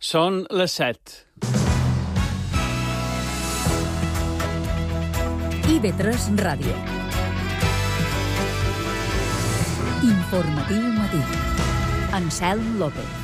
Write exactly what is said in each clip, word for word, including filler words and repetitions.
Són les set. I ve tres Ràdio. Informatiu matí. Anselm López.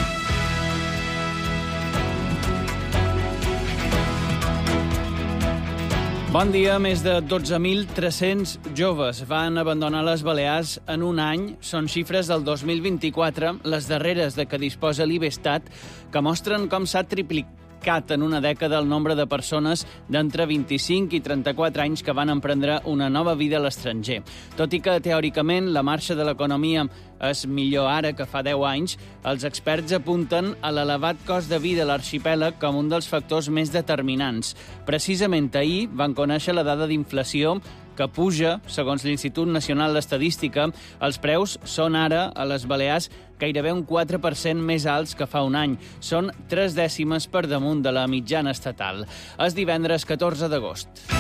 Bon dia. Més de dotze mil tres-cents joves van abandonar les Balears en un any. Són xifres del dos mil vint-i-quatre, les darreres de què disposa l'Ibestat, que mostren com s'ha triplicat en una dècada el nombre de persones d'entre vint-i-cinc i trenta-quatre anys que van emprendre una nova vida a l'estranger. Tot i que, teòricament, la marxa de l'economia és millor ara que fa deu anys, els experts apunten a l'elevat cost de vida a l'arxipèlag com un dels factors més determinants. Precisament ahir van conèixer la dada d'inflació que puja, segons l'Institut Nacional d'Estadística. Els preus són ara, a les Balears, gairebé un quatre per cent més alts que fa un any. Són tres dècimes per damunt de la mitjana estatal. És divendres catorze d'agost.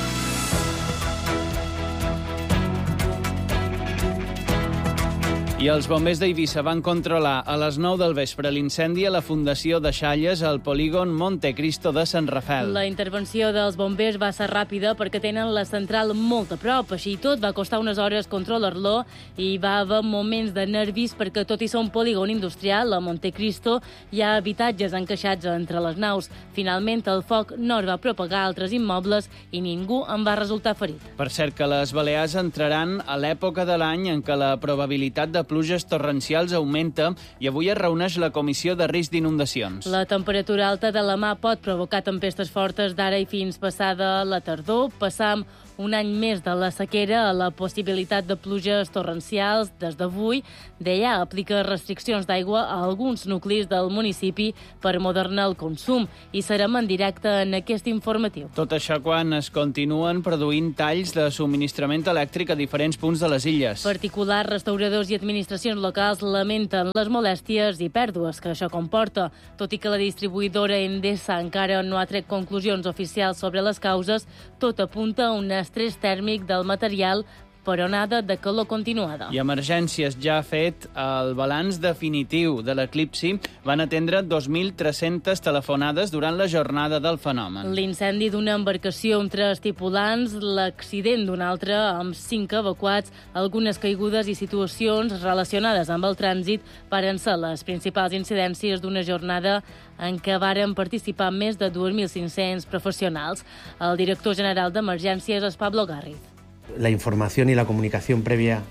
I els bombers d'Eivissa van controlar a les nou del vespre l'incendi a la Fundació de Xalles al polígon Montecristo de Sant Rafel. La intervenció dels bombers va ser ràpida perquè tenen la central molt a prop. Així i tot, va costar unes hores controlar-lo i va haver moments de nervis perquè, tot i ser un polígon industrial, a Montecristo hi ha habitatges encaixats entre les naus. Finalment, el foc no es va propagar a altres immobles i ningú en va resultar ferit. Per cert, que les Balears entraran a l'època de l'any en què la probabilitat de pluges torrencials augmenta i avui es reuneix la Comissió de Risc d'Inundacions. La temperatura alta de la mà pot provocar tempestes fortes d'ara i fins passada la tardor. Passam un any més de la sequera a la possibilitat de pluges torrencials des d'avui. D'allà aplica restriccions d'aigua a alguns nuclis del municipi per modernar el consum i serem en directe en aquest informatiu. Tot això quan es continuen produint talls de subministrament elèctric a diferents punts de les illes. Particulars, restauradors i administracions locals lamenten les molèsties i pèrdues que això comporta. Tot i que la distribuïdora Endesa encara no ha tret conclusions oficials sobre les causes, tot apunta a un estrès tèrmic del material per onada de calor continuada. I Emergències ja ha fet el balanç definitiu de l'eclipsi. Van atendre dos mil tres-centes telefonades durant la jornada del fenomen. L'incendi d'una embarcació amb tres tripulants, l'accident d'una altra amb cinc evacuats, algunes caigudes i situacions relacionades amb el trànsit varen ser les principals incidències d'una jornada en què varen participar més de dos mil cinc-cents professionals. El director general d'Emergències és Pablo Garriz. La información y la comunicación previa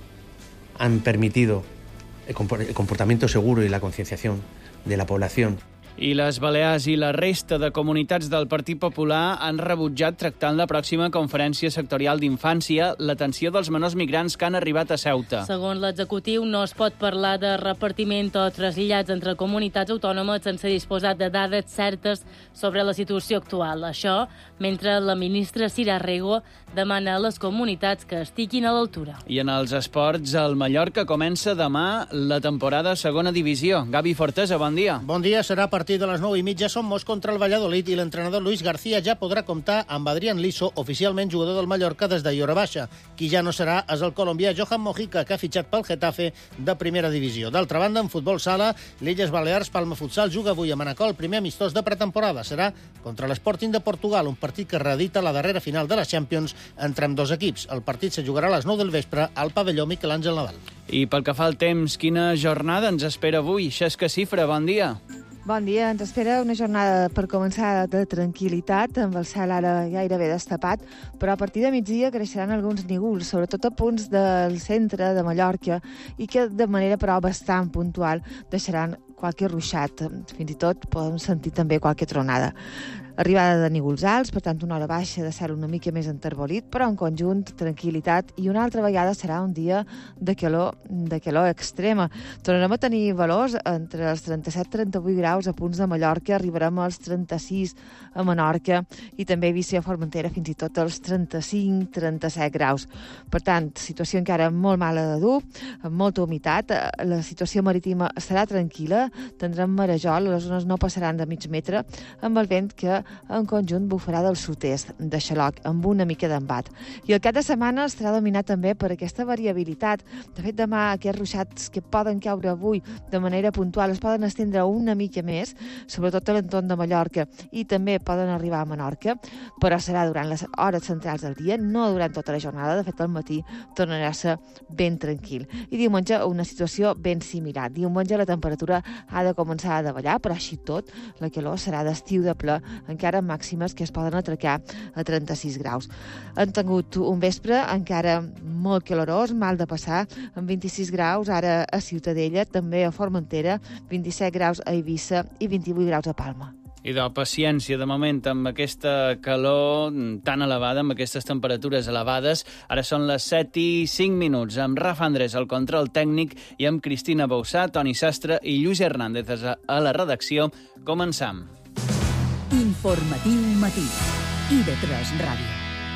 han permitido el comportamiento seguro y la concienciación de la población. I les Balears i la resta de comunitats del Partit Popular han rebutjat tractar en la pròxima conferència sectorial d'infància l'atenció dels menors migrants que han arribat a Ceuta. Segons l'executiu, no es pot parlar de repartiment o trasllats entre comunitats autònomes sense disposar de dades certes sobre la situació actual. Això, mentre la ministra Sira Rego demana a les comunitats que estiguin a l'altura. I en els esports, el Mallorca comença demà la temporada a segona divisió. Gavi Fortesa, bon dia. Bon dia, serà a partir de les nou i mitja Somos contra el Valladolid i l'entrenador Luis García ja podrà comptar amb Adrián Liso, oficialment jugador del Mallorca des de Llora Baixa. Qui ja no serà és el colombià Johan Mojica, que ha fitxat pel Getafe de primera divisió. D'altra banda, en futbol sala, l'Illes Balears Palma Futsal juga avui a Manacor el primer amistós de pretemporada. Serà contra l'Sporting de Portugal, un partit que reedita la darrera final de la Champions entre ambdós equips. El partit se jugarà a les nou del vespre al pavelló Miquel Àngel Nadal. I pel que fa al temps, quina jornada ens espera avui? Xesca Cifra, bon dia. Bon dia, ens espera una jornada per començar de tranquil·litat, amb el cel ara gairebé destapat, però a partir de migdia creixeran alguns nígols, sobretot a punts del centre de Mallorca, i que de manera però bastant puntual deixaran qualque ruixat, fins i tot podem sentir també qualque tronada. Arribada de nígols alts, per tant una hora baixa de cel una mica més enterbolit, però en conjunt tranquil·litat, i una altra vegada serà un dia de calor, de calor extrema. Tornarem a tenir valors entre els trenta-set i trenta-vuit graus a punts de Mallorca, arribarem als trenta-sis a Menorca i també a Eivissa i a Formentera fins i tot als trenta-cinc a trenta-set graus. Per tant, situació encara molt mala de dur, amb molta humitat. La situació marítima serà tranquil·la, tarda tindrem marejol, les zones no passaran de mig metre, amb el vent que en conjunt bufarà del sud-est, de xaloc, amb una mica d'embat. I el cap de setmana estarà dominat també per aquesta variabilitat. De fet, demà aquests ruixats que poden caure avui de manera puntual es poden estendre una mica més, sobretot a l'entorn de Mallorca, i també poden arribar a Menorca, però serà durant les hores centrals del dia, no durant tota la jornada. De fet, al matí tornarà a ser ben tranquil. I diumenge una situació ben similar. Diumenge la temperatura ha de començar a davallar, però així tot la calor serà d'estiu de ple, encara màximes que es poden atracar a trenta-sis graus. Han tingut un vespre encara molt calorós, mal de passar, amb vint-i-sis graus ara a Ciutadella, també a Formentera, vint-i-set graus a Eivissa i vint-i-vuit graus a Palma. I de paciència, de moment, amb aquesta calor tan elevada, amb aquestes temperatures elevades. Ara són les set i cinc minuts, amb Rafa Andrés al control tècnic i amb Cristina Boussà, Toni Sastre i Lluís Hernández a la redacció. Començam. Informatiu matí. I V tres Ràdio.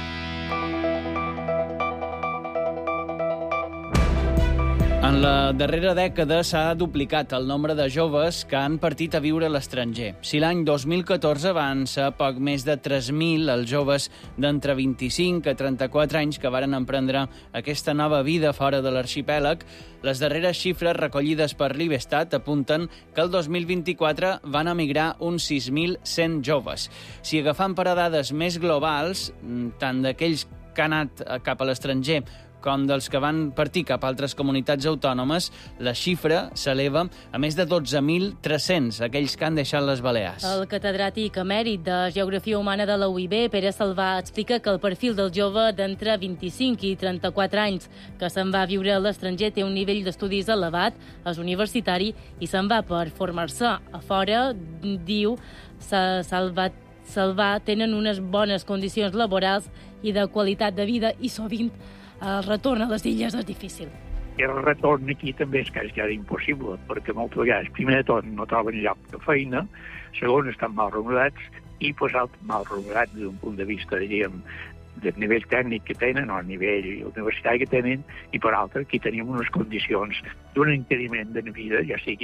En la darrera dècada s'ha duplicat el nombre de joves que han partit a viure a l'estranger. Si l'any dos mil catorze van ser poc més de tres mil els joves d'entre vint-i-cinc a trenta-quatre anys que varen emprendre aquesta nova vida fora de l'arxipèlag, les darreres xifres recollides per l'Ibestat apunten que el dos mil vint-i-quatre van emigrar uns sis mil cent joves. Si agafam per a dades més globals, tant d'aquells que han anat cap a l'estranger com dels que van partir cap a altres comunitats autònomes, la xifra s'eleva a més de dotze mil tres-cents, aquells que han deixat les Balears. El catedràtic emèrit de Geografia Humana de la U I B, Pere Salvà, explica que el perfil del jove d'entre vint-i-cinc i trenta-quatre anys que se'n va a viure a l'estranger té un nivell d'estudis elevat, és universitari i se'n va per formar-se a fora, diu Salvà, Salvà, tenen unes bones condicions laborals i de qualitat de vida i sovint el retorn a les illes és difícil. El retorn aquí també és quasi quasi impossible, perquè moltes vegades, primer de tot, no troben lloc de feina, segon, estan mal remunerats, i pues, mal remunerats des d'un punt de vista, diríem, del nivell tècnic que tenen o el nivell universitari que tenen, i per altre, aquí tenim unes condicions d'un encariment de vida, ja sigui